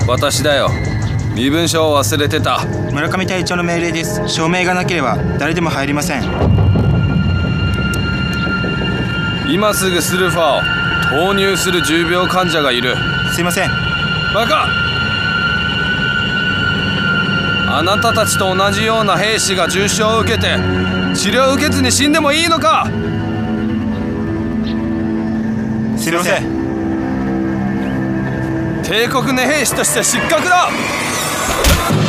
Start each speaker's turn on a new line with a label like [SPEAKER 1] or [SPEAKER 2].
[SPEAKER 1] 私だよ。身分証を忘れてた。
[SPEAKER 2] 村上隊長の命令です。証明がなければ誰でも入りません。
[SPEAKER 1] 今すぐスルファーを投入する重病患者がいる。
[SPEAKER 2] すいません。
[SPEAKER 1] バカ！あなたたちと同じような兵士が重傷を受けて治療を受けずに死んでもいいのか？
[SPEAKER 2] すいません。
[SPEAKER 1] 帝国の兵士として失格だ。